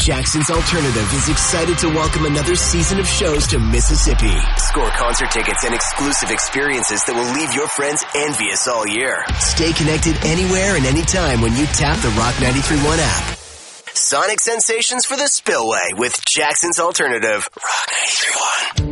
Jackson's Alternative is excited to welcome another season of shows to Mississippi. Score concert tickets and exclusive experiences that will leave your friends envious all year. Stay connected anywhere and anytime when you tap the Rock 93.1 app. Sonic sensations for the Spillway with Jackson's Alternative. Rock 93.1.